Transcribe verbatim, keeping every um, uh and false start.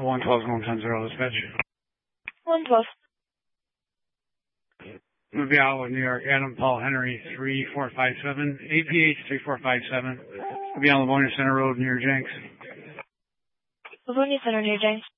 one twelve is going ten zero dispatch. one twelve. We'll be out with New York, Adam Paul Henry, three four five seven, A P H three four five seven. We'll be on Livonia Center Road near Jenks. Livonia Center near Jenks.